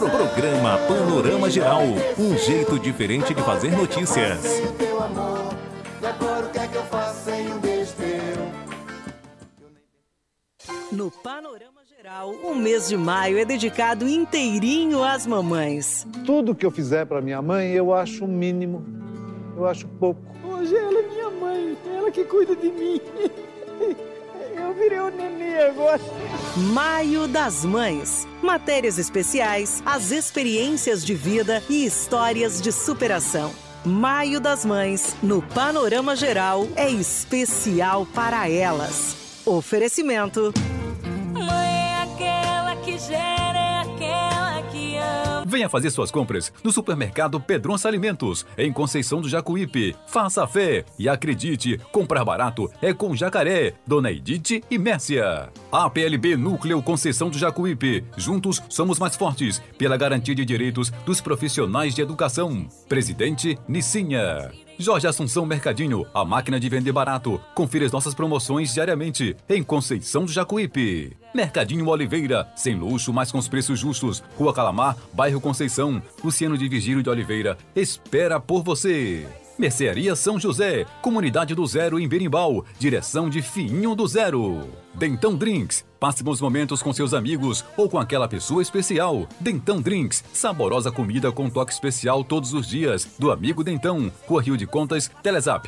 Programa Panorama Geral, um jeito diferente de fazer notícias. Teu amor, e agora o que é que eu faço sem um beijo teu? No Panorama Geral, o mês de maio é dedicado inteirinho às mamães. Tudo que eu fizer para minha mãe, eu acho o mínimo, eu acho pouco. Hoje ela é minha mãe, ela que cuida de mim. Eu virei um neném agora. Maio das Mães. Matérias especiais, as experiências de vida e histórias de superação. Maio das Mães, no Panorama Geral, é especial para elas. Oferecimento. Mãe é aquela que gera, é aquela que ama. Venha fazer suas compras no supermercado Pedronça Alimentos, em Conceição do Jacuípe. Faça a fé e acredite, comprar barato é com Jacaré, Dona Edith e Mércia. APLB Núcleo Conceição do Jacuípe. Juntos somos mais fortes pela garantia de direitos dos profissionais de educação. Presidente Nicinha. Jorge Assunção Mercadinho, a máquina de vender barato. Confira as nossas promoções diariamente em Conceição do Jacuípe. Mercadinho Oliveira, sem luxo, mas com os preços justos. Rua Calamar, bairro Conceição. Luciano de Virgílio de Oliveira espera por você. Mercearia São José, Comunidade do Zero em Berimbau, direção de Fiinho do Zero. Dentão Drinks, passe bons momentos com seus amigos ou com aquela pessoa especial. Dentão Drinks, saborosa comida com toque especial todos os dias. Do amigo Dentão, Rua Rio de Contas, Telezap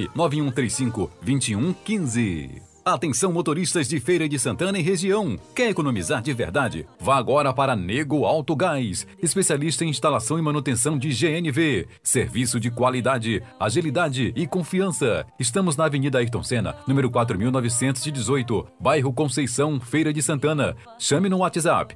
99135-2115. Atenção motoristas de Feira de Santana e região. Quer economizar de verdade? Vá agora para Nego Alto Gás, especialista em instalação e manutenção de GNV. Serviço de qualidade, agilidade e confiança. Estamos na Avenida Ayrton Senna, número 4918, bairro Conceição, Feira de Santana. Chame no WhatsApp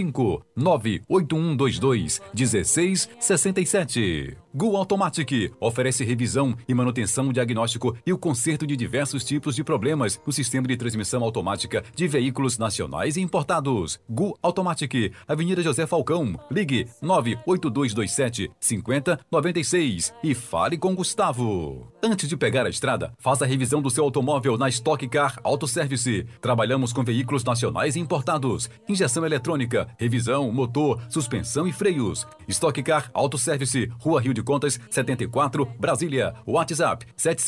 75981221667. Gu Automatic oferece revisão e manutenção, diagnóstico e o conserto de diversos tipos de problemas no sistema de transmissão automática de veículos nacionais e importados. Gu Automatic, Avenida José Falcão. Ligue 98227-5096 e fale com Gustavo. Antes de pegar a estrada, faça a revisão do seu automóvel na Stock Car Auto Service. Trabalhamos com veículos nacionais e importados. Injeção eletrônica, revisão, motor, suspensão e freios. Stock Car Auto Service, Rua Rio de Contas, 74, Brasília. WhatsApp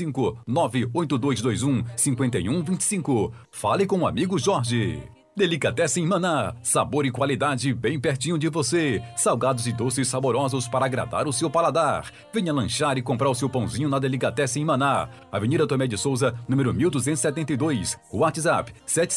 75982215125. Fale com o amigo Jorge. Delicatessen Maná, sabor e qualidade bem pertinho de você. Salgados e doces saborosos para agradar o seu paladar. Venha lanchar e comprar o seu pãozinho na Delicatessen Maná. Avenida Tomé de Souza, número 1272. WhatsApp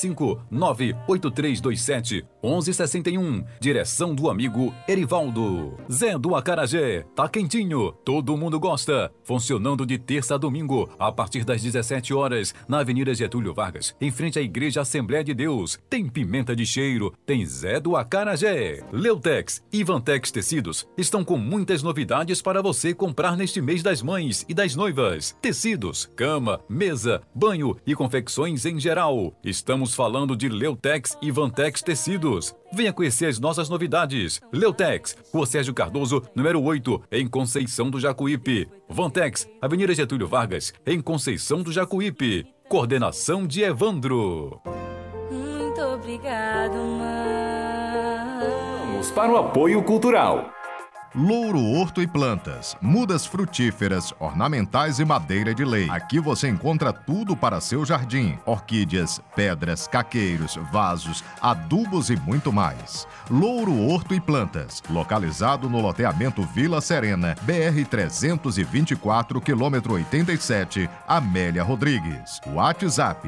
75983271161. Direção do amigo Erivaldo. Zé do Acarajé, tá quentinho, todo mundo gosta. Funcionando de terça a domingo, a partir das 17 horas, na Avenida Getúlio Vargas, em frente à Igreja Assembleia de Deus. Tem pimenta de cheiro, tem Zé do Acarajé. Leutex e Vantex Tecidos estão com muitas novidades para você comprar neste mês das mães e das noivas. Tecidos, cama, mesa, banho e confecções em geral. Estamos falando de Leutex e Vantex Tecidos. Venha conhecer as nossas novidades. Leutex, Rua Sérgio Cardoso, número 8, em Conceição do Jacuípe. Vantex, Avenida Getúlio Vargas, em Conceição do Jacuípe. Coordenação de Evandro. Muito obrigado, mãe. Vamos para o apoio cultural. Louro Horto e Plantas, mudas frutíferas, ornamentais e madeira de lei. Aqui você encontra tudo para seu jardim: orquídeas, pedras, caqueiros, vasos, adubos e muito mais. Louro Horto e Plantas, localizado no loteamento Vila Serena, BR-324, quilômetro 87, Amélia Rodrigues. WhatsApp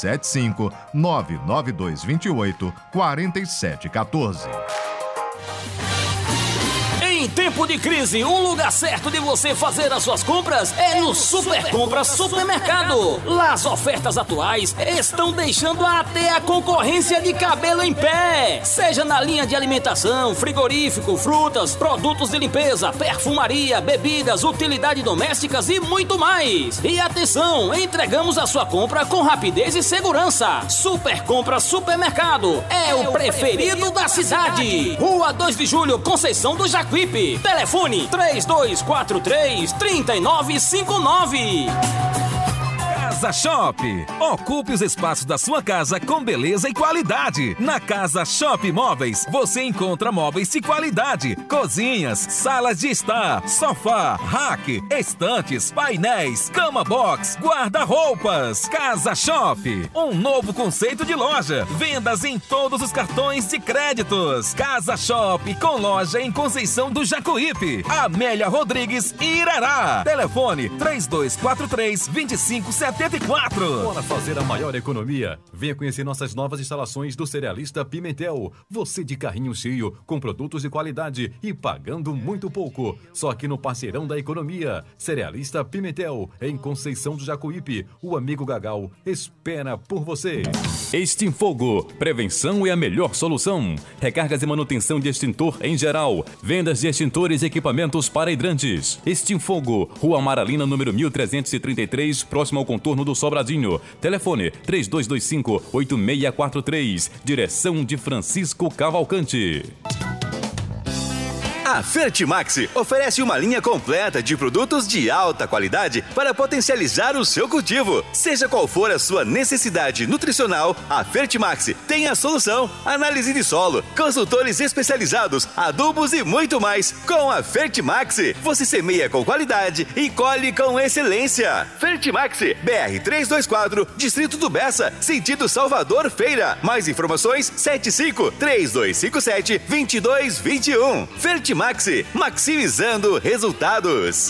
75992284714. Em tempo de crise, o lugar certo de você fazer as suas compras é no Super Compras Supermercado. Lá as ofertas atuais estão deixando até a concorrência de cabelo em pé. Seja na linha de alimentação, frigorífico, frutas, produtos de limpeza, perfumaria, bebidas, utilidades domésticas e muito mais. E atenção, entregamos a sua compra com rapidez e segurança. Super Compras Supermercado é o preferido da cidade. Rua 2 de Julho, Conceição do Jacuípe. Telefone 3243-3959. Casa Shop. Ocupe os espaços da sua casa com beleza e qualidade. Na Casa Shop Móveis, você encontra móveis de qualidade, cozinhas, salas de estar, sofá, rack, estantes, painéis, cama box, guarda-roupas. Casa Shop, um novo conceito de loja. Vendas em todos os cartões de créditos. Casa Shop com loja em Conceição do Jacuípe, Amélia Rodrigues e Irará. Telefone 3243-2574. Bora fazer a maior economia. Venha conhecer nossas novas instalações do Cerealista Pimentel. Você de carrinho cheio, com produtos de qualidade e pagando muito pouco. Só aqui no Parceirão da Economia. Cerealista Pimentel, em Conceição do Jacuípe. O amigo Gagal espera por você. Extinfogo. Prevenção é a melhor solução. Recargas e manutenção de extintor em geral. Vendas de extintores e equipamentos para hidrantes. Extinfogo. Rua Amaralina, número 1333, próximo ao contorno do Sobradinho. Telefone 3225-8643. Direção de Francisco Cavalcante. A Fertimax oferece uma linha completa de produtos de alta qualidade para potencializar o seu cultivo. Seja qual for a sua necessidade nutricional, a Fertimax tem a solução. Análise de solo, consultores especializados, adubos e muito mais. Com a Fertimax, você semeia com qualidade e colhe com excelência. Fertimax, BR 324, Distrito do Bessa, sentido Salvador Feira. Mais informações, 75-3257-2221. Fertimax, maximizando resultados.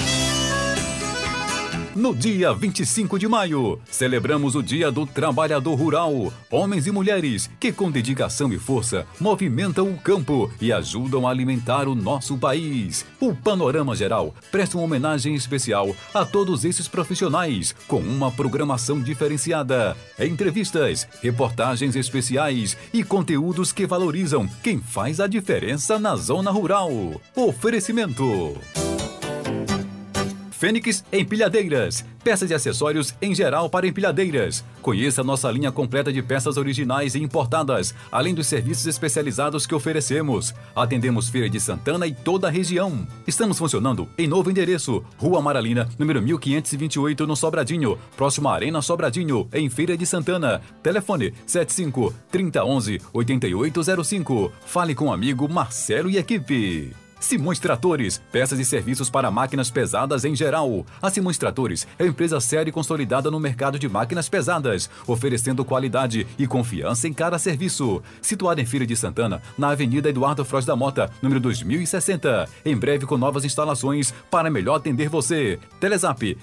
No dia 25 de maio, celebramos o Dia do Trabalhador Rural. Homens e mulheres que, com dedicação e força, movimentam o campo e ajudam a alimentar o nosso país. O Panorama Geral presta uma homenagem especial a todos esses profissionais, com uma programação diferenciada. Entrevistas, reportagens especiais e conteúdos que valorizam quem faz a diferença na zona rural. Oferecimento: Fênix Empilhadeiras, peças e acessórios em geral para empilhadeiras. Conheça nossa linha completa de peças originais e importadas, além dos serviços especializados que oferecemos. Atendemos Feira de Santana e toda a região. Estamos funcionando em novo endereço, Rua Amaralina, número 1528, no Sobradinho, próximo à Arena Sobradinho, em Feira de Santana. Telefone 75-3011-8805. Fale com o amigo Marcelo e equipe. Simões Tratores, peças e serviços para máquinas pesadas em geral. A Simões Tratores é uma empresa séria e consolidada no mercado de máquinas pesadas, oferecendo qualidade e confiança em cada serviço. Situada em Feira de Santana, na Avenida Eduardo Frois da Mota, número 2060. Em breve com novas instalações para melhor atender você. Telezap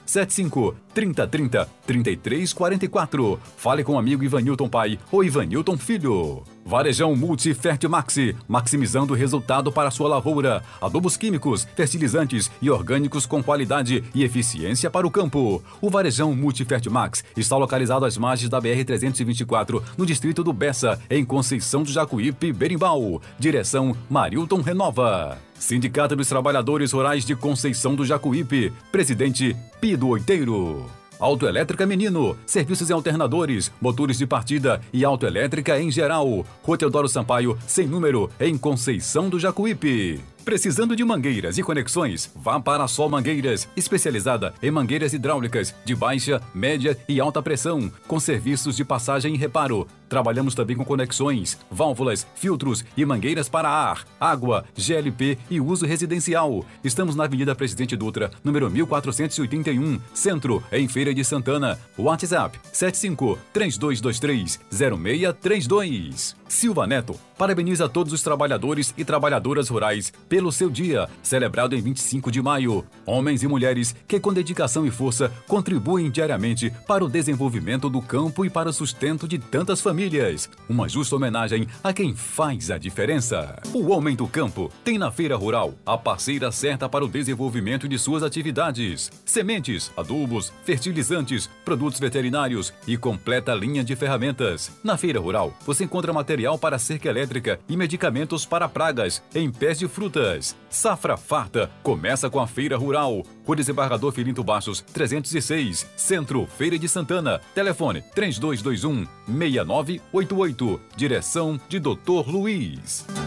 75-3030-3344. Fale com o amigo Ivanilton Pai ou Ivanilton Filho. Varejão Multifertimax, maximizando o resultado para a sua lavoura. Adubos químicos, fertilizantes e orgânicos com qualidade e eficiência para o campo. O Varejão Multifertimax está localizado às margens da BR-324, no distrito do Bessa, em Conceição do Jacuípe, Berimbau. Direção Marilton Renova. Sindicato dos Trabalhadores Rurais de Conceição do Jacuípe. Presidente Pido Oiteiro. Autoelétrica Menino, serviços em alternadores, motores de partida e autoelétrica em geral. Rua Teodoro Sampaio, sem número, em Conceição do Jacuípe. Precisando de mangueiras e conexões? Vá para a Sol Mangueiras, especializada em mangueiras hidráulicas de baixa, média e alta pressão, com serviços de passagem e reparo. Trabalhamos também com conexões, válvulas, filtros e mangueiras para ar, água, GLP e uso residencial. Estamos na Avenida Presidente Dutra, número 1481, Centro, em Feira de Santana. WhatsApp 75-3223-0632. Silva Neto parabeniza todos os trabalhadores e trabalhadoras rurais pelo seu dia, celebrado em 25 de maio. Homens e mulheres que, com dedicação e força, contribuem diariamente para o desenvolvimento do campo e para o sustento de tantas famílias. Uma justa homenagem a quem faz a diferença. O Homem do Campo tem na Feira Rural a parceira certa para o desenvolvimento de suas atividades. Sementes, adubos, fertilizantes, produtos veterinários e completa linha de ferramentas. Na Feira Rural, você encontra material para cerca elétrica e medicamentos para pragas em pés de frutas. Safra farta começa com a Feira Rural. Rua Desembargador Filinto Bastos, 306, Centro, Feira de Santana. Telefone 3221-6988. Direção de Dr. Luiz.